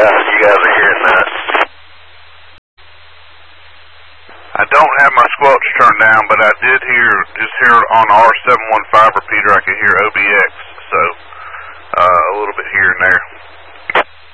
you guys are hearing that. I don't have my squelch turned down, but I did just hear on R715 repeater, I could hear OBX, so a little bit here and there.